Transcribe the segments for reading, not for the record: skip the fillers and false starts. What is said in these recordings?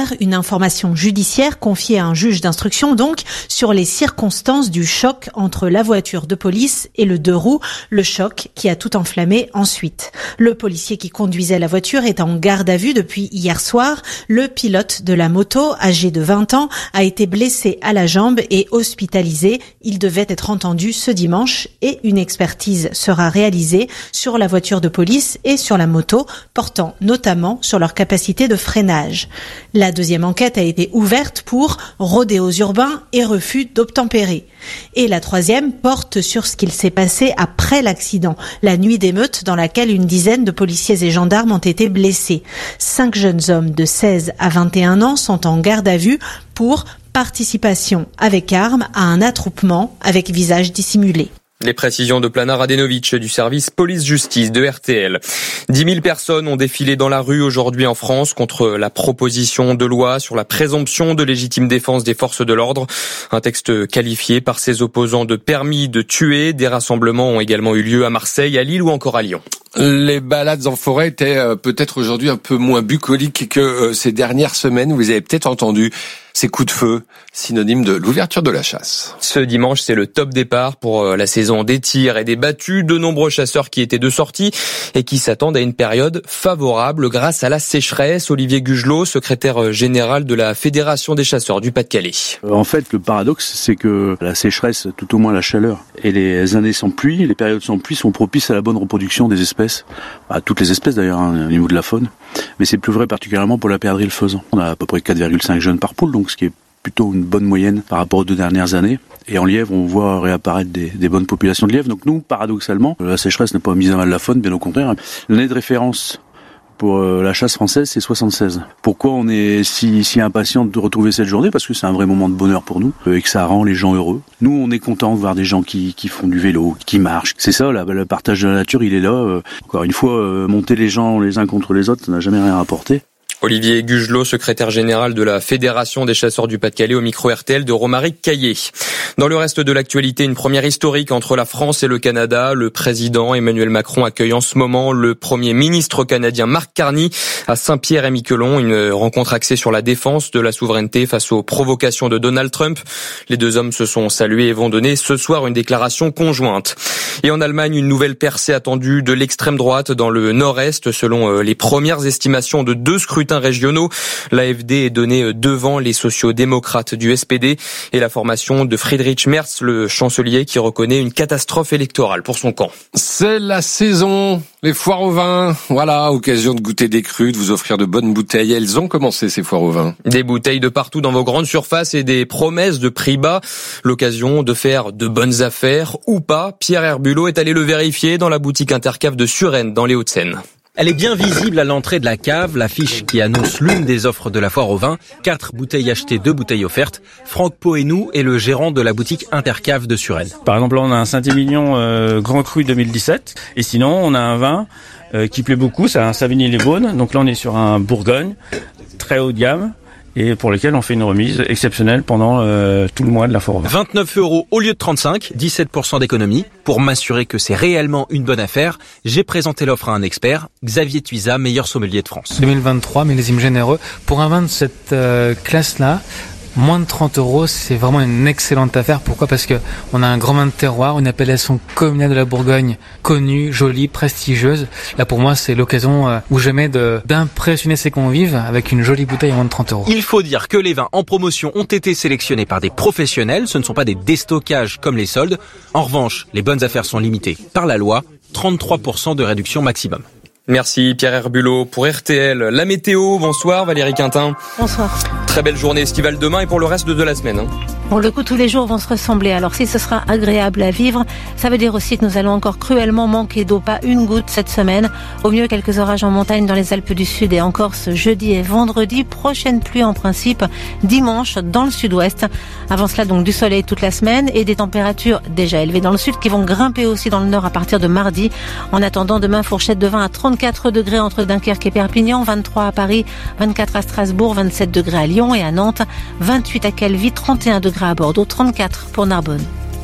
hier une information judiciaire confiée à un juge d'instruction donc sur les circonstances du choc entre la voiture de police et le deux roues, le choc qui a tout enflammé ensuite. Le policier qui conduisait la voiture est en garde à vue depuis hier soir. Le pilote de la moto, âgé de 20 ans, a été blessé à la jambe et hospitalisé. Il devait être entendu ce dimanche et une expertise sera réalisée sur la voiture de police et sur la moto, portant notamment sur leur capacité de freinage. La deuxième enquête a été ouverte pour rodéos urbains et refus d'obtempérer. Et la troisième porte sur ce qu'il s'est passé après l'accident, la nuit d'émeute dans laquelle une dizaine de policiers et gendarmes ont été blessés. 5 jeunes hommes de 16 à 21 ans sont en garde à vue pour participation avec arme à un attroupement avec visage dissimulé. Les précisions de Plana Radenovic du service police-justice de RTL. 10 000 personnes ont défilé dans la rue aujourd'hui en France contre la proposition de loi sur la présomption de légitime défense des forces de l'ordre. Un texte qualifié par ses opposants de permis de tuer. Des rassemblements ont également eu lieu à Marseille, à Lille ou encore à Lyon. Les balades en forêt étaient peut-être aujourd'hui un peu moins bucoliques que ces dernières semaines. Vous avez peut-être entendu ces coups de feu, synonyme de l'ouverture de la chasse. Ce dimanche, c'est le top départ pour la saison des tirs et des battues. De nombreux chasseurs qui étaient de sortie et qui s'attendent à une période favorable grâce à la sécheresse. Olivier Gugelot, secrétaire général de la Fédération des chasseurs du Pas-de-Calais. En fait, le paradoxe, c'est que la sécheresse, tout au moins la chaleur, et les années sans pluie, les périodes sans pluie sont propices à la bonne reproduction des espèces, à toutes les espèces d'ailleurs, au niveau de la faune. Mais c'est plus vrai particulièrement pour la perdrix et le faisan. On a à peu près 4,5 jeunes par poule, donc ce qui est plutôt une bonne moyenne par rapport aux 2 dernières années. Et en lièvre, on voit réapparaître des bonnes populations de lièvres. Donc nous, paradoxalement, la sécheresse n'a pas mis à mal la faune, bien au contraire. L'année de référence pour la chasse française, c'est 76. Pourquoi on est si impatient de retrouver cette journée ? Parce que c'est un vrai moment de bonheur pour nous et que ça rend les gens heureux. Nous, on est contents de voir des gens qui font du vélo, qui marchent. C'est ça, le partage de la nature, il est là. Encore une fois, monter les gens les uns contre les autres, ça n'a jamais rien rapporté. Olivier Gugelot, secrétaire général de la Fédération des chasseurs du Pas-de-Calais au micro RTL de Romaric Caillé. Dans le reste de l'actualité, une première historique entre la France et le Canada. Le président Emmanuel Macron accueille en ce moment le premier ministre canadien Mark Carney à Saint-Pierre-et-Miquelon. Une rencontre axée sur la défense de la souveraineté face aux provocations de Donald Trump. Les deux hommes se sont salués et vont donner ce soir une déclaration conjointe. Et en Allemagne, une nouvelle percée attendue de l'extrême droite dans le nord-est. Selon les premières estimations de 2 scrutins régionaux, l'AfD est donnée devant les sociaux-démocrates du SPD et la formation de Friedrich Merz, le chancelier, qui reconnaît une catastrophe électorale pour son camp. C'est la saison, les foires au vin. Voilà, occasion de goûter des crus, de vous offrir de bonnes bouteilles. Elles ont commencé, ces foires au vin. Des bouteilles de partout dans vos grandes surfaces et des promesses de prix bas. L'occasion de faire de bonnes affaires ou pas. Pierre Herbulot est allé le vérifier dans la boutique Intercave de Suresnes, dans les Hauts-de-Seine. Elle est bien visible à l'entrée de la cave, l'affiche qui annonce l'une des offres de la foire au vin. 4 bouteilles achetées, 2 bouteilles offertes. Franck Poenou est le gérant de la boutique Intercave de Suresnes. Par exemple, là, on a un Saint-Émilion Grand Cru 2017. Et sinon, on a un vin qui plaît beaucoup, c'est un Savigny-les-Beaunes. Donc là, on est sur un Bourgogne, très haut de gamme, et pour lequel on fait une remise exceptionnelle pendant tout le mois de la foire au vin. 29 € au lieu de 35, 17% d'économie. Pour m'assurer que c'est réellement une bonne affaire, j'ai présenté l'offre à un expert, Xavier Tuisa, meilleur sommelier de France. 2023, millésime généreux. Pour un vin de cette classe-là, moins de 30 €, c'est vraiment une excellente affaire. Pourquoi ? Parce que on a un grand vin de terroir, une appellation communale de la Bourgogne, connue, jolie, prestigieuse. Là, pour moi, c'est l'occasion ou jamais d'impressionner ses convives avec une jolie bouteille à moins de 30 €. Il faut dire que les vins en promotion ont été sélectionnés par des professionnels. Ce ne sont pas des déstockages comme les soldes. En revanche, les bonnes affaires sont limitées par la loi. 33% de réduction maximum. Merci Pierre Herbulot pour RTL. La météo, bonsoir Valérie Quintin. Bonsoir. Très belle journée estivale demain et pour le reste de la semaine. Pour le coup, tous les jours vont se ressembler. Alors si ce sera agréable à vivre, ça veut dire aussi que nous allons encore cruellement manquer d'eau. Pas une goutte cette semaine. Au mieux, quelques orages en montagne dans les Alpes du Sud et en Corse jeudi et vendredi. Prochaine pluie en principe dimanche dans le sud-ouest. Avant cela, donc du soleil toute la semaine et des températures déjà élevées dans le sud qui vont grimper aussi dans le nord à partir de mardi. En attendant, demain, fourchette de 20 à 34 degrés entre Dunkerque et Perpignan, 23 à Paris, 24 à Strasbourg, 27 degrés à Lyon et à Nantes, 28 à Calvi, 31 degrés à Bordeaux, 34 pour Narbonne.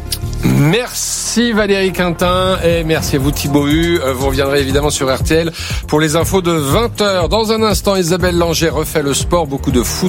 Merci Valérie Quintin et merci à vous Thibaut Hu. Vous reviendrez évidemment sur RTL pour les infos de 20h. Dans un instant, Isabelle Langer refait le sport, beaucoup de foot.